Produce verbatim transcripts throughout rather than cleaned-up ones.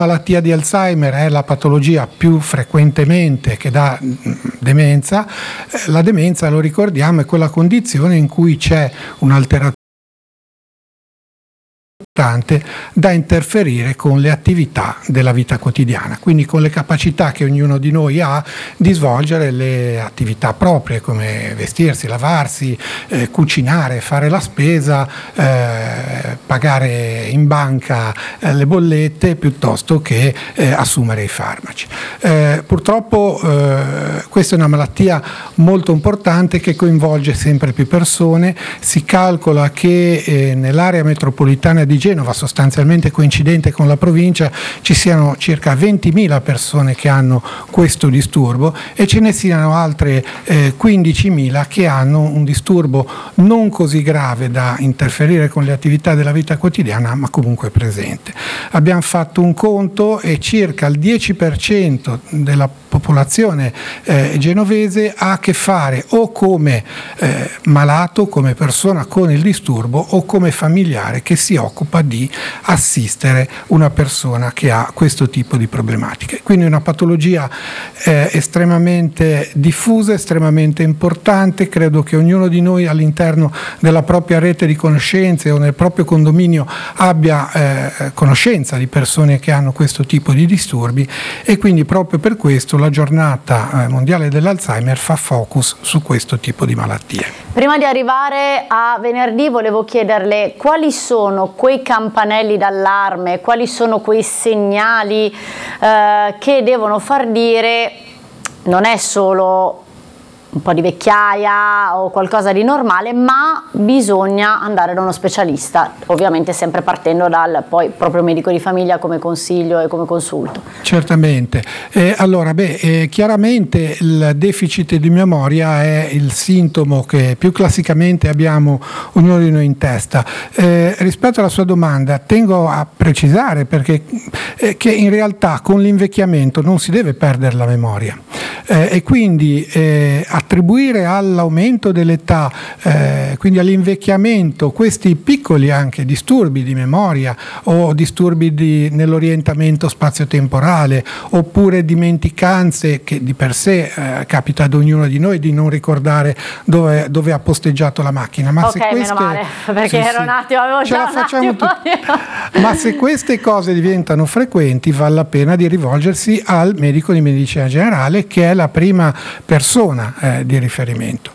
La malattia di Alzheimer è la patologia più frequentemente che dà demenza. La demenza, lo ricordiamo, è quella condizione in cui c'è un'alterazione da interferire con le attività della vita quotidiana, quindi con le capacità che ognuno di noi ha di svolgere le attività proprie, come vestirsi, lavarsi, eh, cucinare, fare la spesa, eh, pagare in banca eh, le bollette, piuttosto che eh, assumere i farmaci. Eh, purtroppo eh, questa è una malattia molto importante che coinvolge sempre più persone. Si calcola che eh, nell'area metropolitana di Genova, sostanzialmente coincidente con la provincia, ci siano circa ventimila persone che hanno questo disturbo e ce ne siano altre eh, quindicimila che hanno un disturbo non così grave da interferire con le attività della vita quotidiana, ma comunque presente. Abbiamo fatto un conto e circa il dieci per cento della popolazione eh, genovese ha a che fare o come eh, malato, come persona con il disturbo, o come familiare che si occupa di assistere una persona che ha questo tipo di problematiche. Quindi una patologia eh, estremamente diffusa, estremamente importante. Credo che ognuno di noi all'interno della propria rete di conoscenze o nel proprio condominio abbia eh, conoscenza di persone che hanno questo tipo di disturbi, e quindi proprio per questo la giornata eh, mondiale dell'Alzheimer fa focus su questo tipo di malattie. Prima di arrivare a venerdì volevo chiederle quali sono quei campanelli d'allarme, quali sono quei segnali eh, che devono far dire non è solo un po' di vecchiaia o qualcosa di normale, ma bisogna andare da uno specialista, ovviamente sempre partendo dal poi proprio medico di famiglia come consiglio e come consulto. Certamente. Eh, allora, beh, eh, chiaramente il deficit di memoria è il sintomo che più classicamente abbiamo ognuno di noi in testa. Eh, rispetto alla sua domanda, tengo a precisare perché eh, che in realtà con l'invecchiamento non si deve perdere la memoria. Eh, e quindi eh, attribuire all'aumento dell'età, eh, quindi all'invecchiamento, questi piccoli anche disturbi di memoria o disturbi di, nell'orientamento spazio-temporale, oppure dimenticanze che di per sé eh, capita ad ognuno di noi di non ricordare dove, dove ha posteggiato la macchina. Ma ok, se queste, meno male, perché sì, era sì, un attimo, avevo ce già la un facciamo attimo. Ma se queste cose diventano frequenti, vale la pena di rivolgersi al medico di medicina generale, che è la prima persona eh, di riferimento.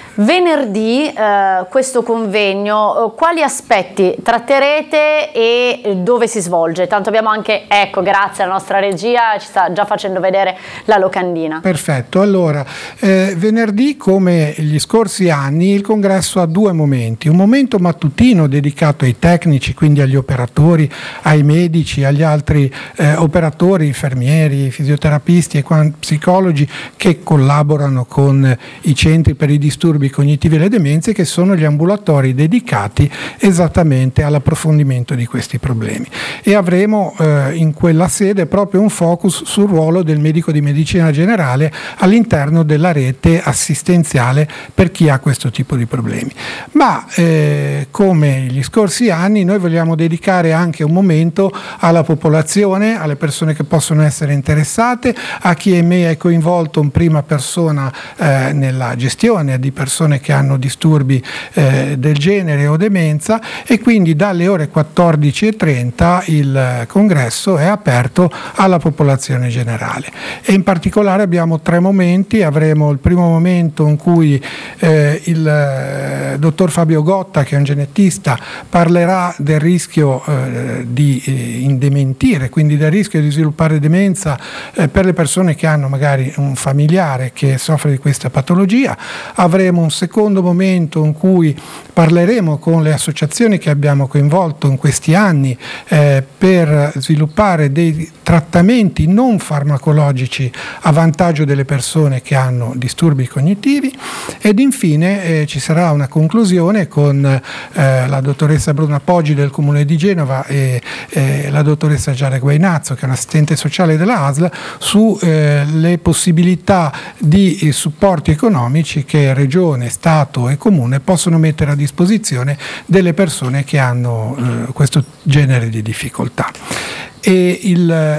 Venerdì eh, questo convegno, quali aspetti tratterete e dove si svolge? Tanto abbiamo anche, ecco, grazie alla nostra regia, ci sta già facendo vedere la locandina. Perfetto, allora eh, venerdì, come gli scorsi anni, il congresso ha due momenti: un momento mattutino dedicato ai tecnici, quindi agli operatori, ai medici, agli altri eh, operatori, infermieri, fisioterapisti e psicologi che collaborano con i centri per i disturbi cognitivi e le demenze, che sono gli ambulatori dedicati esattamente all'approfondimento di questi problemi. E avremo eh, in quella sede proprio un focus sul ruolo del medico di medicina generale all'interno della rete assistenziale per chi ha questo tipo di problemi. Ma eh, come gli scorsi anni, noi vogliamo dedicare anche un momento alla popolazione, alle persone che possono essere interessate, a chi è me è coinvolto in prima persona eh, nella gestione di persone che hanno disturbi eh, del genere o demenza, e quindi dalle ore quattordici e trenta il congresso è aperto alla popolazione generale. E in particolare abbiamo tre momenti. Avremo il primo momento in cui eh, il eh, dottor Fabio Gotta, che è un genetista, parlerà del rischio eh, di eh, indementire, quindi del rischio di sviluppare demenza eh, per le persone che hanno magari un familiare che soffre di questa patologia. Avremo un secondo momento in cui parleremo con le associazioni che abbiamo coinvolto in questi anni eh, per sviluppare dei trattamenti non farmacologici a vantaggio delle persone che hanno disturbi cognitivi. Ed infine eh, ci sarà una conclusione con eh, la dottoressa Bruna Poggi del Comune di Genova e eh, la dottoressa Giada Guainazzo, che è un'assistente sociale della A S L, su eh, le possibilità di eh, supporti economici che Regione Regione, Stato e Comune possono mettere a disposizione delle persone che hanno eh, questo genere di difficoltà. E il,